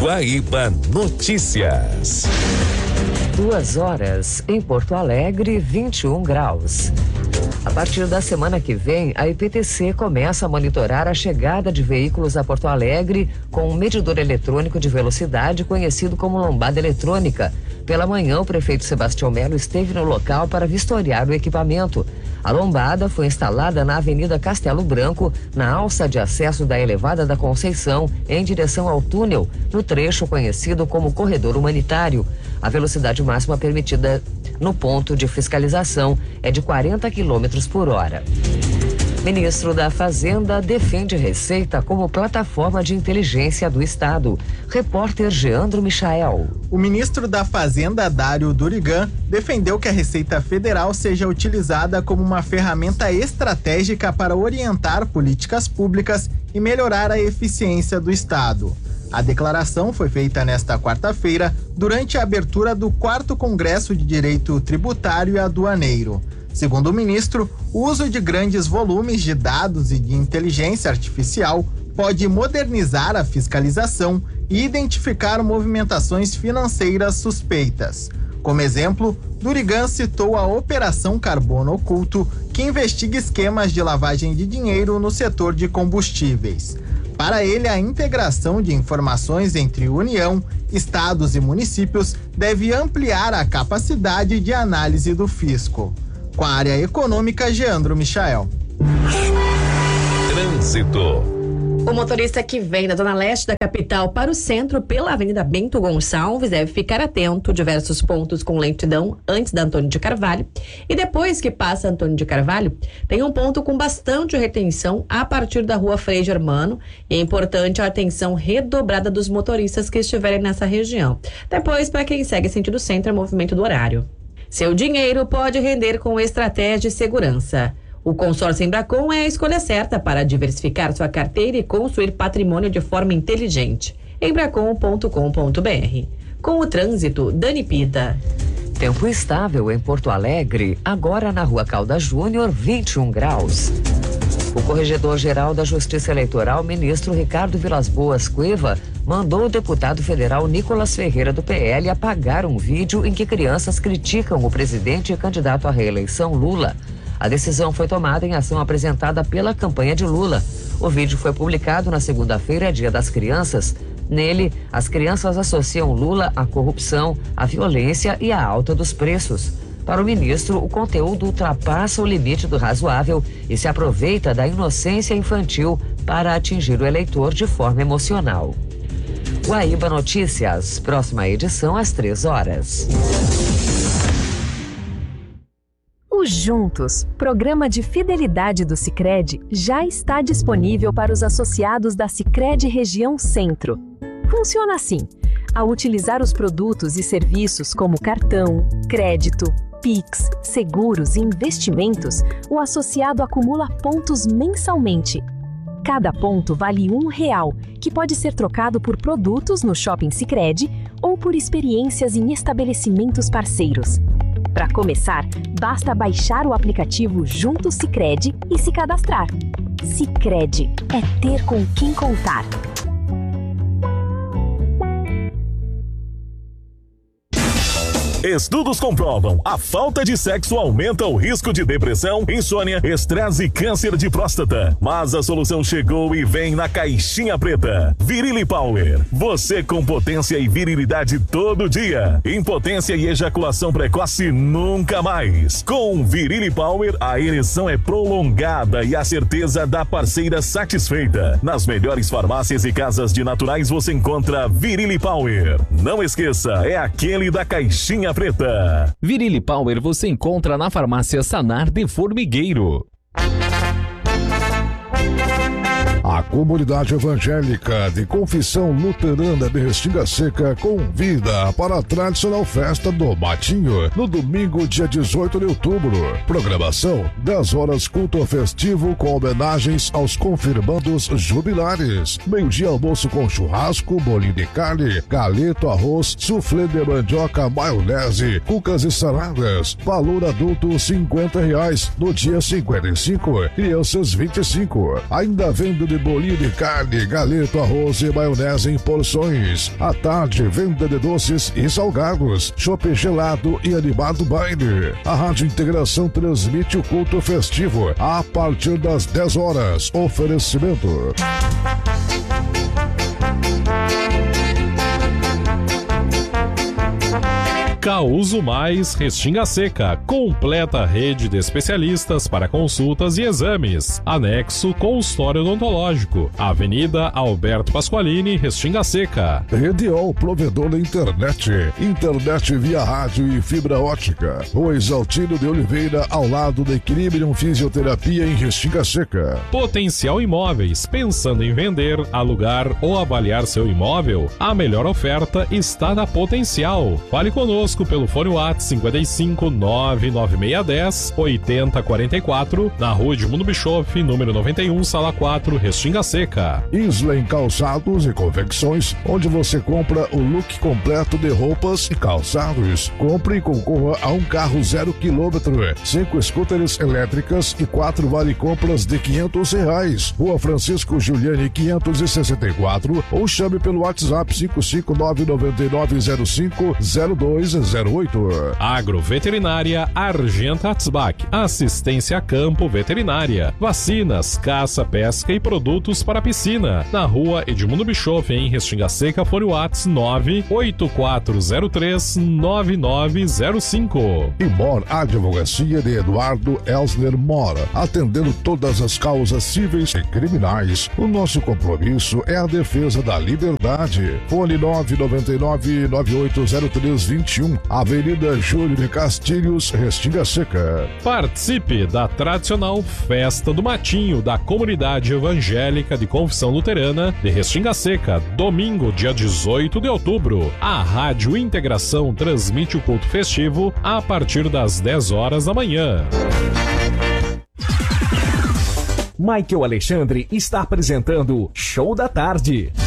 Guaíba Notícias. 2h em Porto Alegre, 21 graus. A partir da semana que vem, a IPTC começa a monitorar a chegada de veículos a Porto Alegre com um medidor eletrônico de velocidade conhecido como lombada eletrônica. Pela manhã, o prefeito Sebastião Melo esteve no local para vistoriar o equipamento. A lombada foi instalada na Avenida Castelo Branco, na alça de acesso da Elevada da Conceição, em direção ao túnel, no trecho conhecido como Corredor Humanitário. A velocidade máxima permitida no ponto de fiscalização é de 40 km por hora. Ministro da Fazenda defende Receita como plataforma de inteligência do Estado. Repórter Geandro Michael. O ministro da Fazenda, Dário Durigan, defendeu que a Receita Federal seja utilizada como uma ferramenta estratégica para orientar políticas públicas e melhorar a eficiência do Estado. A declaração foi feita nesta quarta-feira, durante a abertura do 4º Congresso de Direito Tributário e Aduaneiro. Segundo o ministro, o uso de grandes volumes de dados e de inteligência artificial pode modernizar a fiscalização e identificar movimentações financeiras suspeitas. Como exemplo, Durigan citou a Operação Carbono Oculto, que investiga esquemas de lavagem de dinheiro no setor de combustíveis. Para ele, a integração de informações entre União, estados e municípios deve ampliar a capacidade de análise do fisco. Com a área econômica, Geandro Michael. Trânsito. O motorista que vem da zona leste da capital para o centro pela Avenida Bento Gonçalves deve ficar atento. Diversos pontos com lentidão antes da Antônio de Carvalho. E depois que passa Antônio de Carvalho, tem um ponto com bastante retenção a partir da rua Frei Germano. E é importante a atenção redobrada dos motoristas que estiverem nessa região. Depois, para quem segue sentido centro, é movimento do horário. Seu dinheiro pode render com estratégia e segurança. O consórcio Embracon é a escolha certa para diversificar sua carteira e construir patrimônio de forma inteligente. Embracon.com.br. Com o trânsito, Dani Pita. Tempo estável em Porto Alegre, agora na Rua Caldas Júnior, 21 graus. O Corregedor-Geral da Justiça Eleitoral, ministro Ricardo Vilas Boas Cueva, mandou o deputado federal Nicolas Ferreira, do PL, apagar um vídeo em que crianças criticam o presidente e candidato à reeleição Lula. A decisão foi tomada em ação apresentada pela campanha de Lula. O vídeo foi publicado na segunda-feira, Dia das Crianças. Nele, as crianças associam Lula à corrupção, à violência e à alta dos preços. Para o ministro, o conteúdo ultrapassa o limite do razoável e se aproveita da inocência infantil para atingir o eleitor de forma emocional. Guaíba Notícias, próxima edição às 3h. O Juntos, programa de fidelidade do Sicredi, já está disponível para os associados da Sicredi Região Centro. Funciona assim: ao utilizar os produtos e serviços como cartão, crédito, Pix, seguros e investimentos, o associado acumula pontos mensalmente. Cada ponto vale R$1, que pode ser trocado por produtos no Shopping Sicredi ou por experiências em estabelecimentos parceiros. Para começar, basta baixar o aplicativo Junto Sicredi e se cadastrar. Sicredi é ter com quem contar. Estudos comprovam: a falta de sexo aumenta o risco de depressão, insônia, estresse e câncer de próstata. Mas a solução chegou e vem na caixinha preta. Virili Power. Você com potência e virilidade todo dia. Impotência e ejaculação precoce nunca mais. Com Virili Power, a ereção é prolongada e a certeza da parceira satisfeita. Nas melhores farmácias e casas de naturais você encontra Virili Power. Não esqueça, é aquele da caixinha preta. Virili Power você encontra na farmácia Sanar de Formigueiro. A comunidade evangélica de Confissão Luterana de Restinga Seca convida para a tradicional festa do Matinho, no domingo, dia 18 de outubro. Programação: 10 horas culto festivo com homenagens aos confirmandos jubilares. Meio-dia almoço com churrasco, bolinho de carne, galeto, arroz, suflê de mandioca, maionese, cucas e saladas. Valor adulto R$50, no dia 55, crianças 25. Ainda venda de bolinho bolinho de carne, galeto, arroz e maionese em porções. À tarde, venda de doces e salgados, chopp gelado e animado baile. A Rádio Integração transmite o culto festivo a partir das 10 horas. Oferecimento. Causo Mais Restinga Seca, completa rede de especialistas para consultas e exames. Anexo consultório odontológico. Avenida Alberto Pasqualini, Restinga Seca. Rediol, provedor da internet. Internet via rádio e fibra ótica. Rua Exaltino de Oliveira, ao lado da Equilibrium Fisioterapia em Restinga Seca. Potencial Imóveis, pensando em vender, alugar ou avaliar seu imóvel? A melhor oferta está na Potencial. Fale conosco pelo fone WhatsApp 55 99610 8044, na Rua Edmundo Bischoff, número 91, Sala 4, Restinga Seca. Isla em Calçados e Confecções, onde você compra o look completo de roupas e calçados. Compre e concorra a um carro 0 km, 5 scooters elétricas e 4 vale-compras de R$500. Rua Francisco Giuliani 564, ou chame pelo WhatsApp 55999050208. Agroveterinária Argenta Atzbach, assistência a campo veterinária, vacinas, caça, pesca e produtos para piscina. Na Rua Edmundo Bischoff, em Restinga Seca, fone WhatsApp 984039905. E Mor Advocacia de Eduardo Elsner Mor, atendendo todas as causas cíveis e criminais. O nosso compromisso é a defesa da liberdade. Fone 999-980321, Avenida Júlio de Castilhos, Restinga Seca. Participe da tradicional Festa do Matinho da Comunidade Evangélica de Confissão Luterana de Restinga Seca, domingo, dia 18 de outubro. A Rádio Integração transmite o culto festivo a partir das 10 horas da manhã. Michael Alexandre está apresentando Show da Tarde.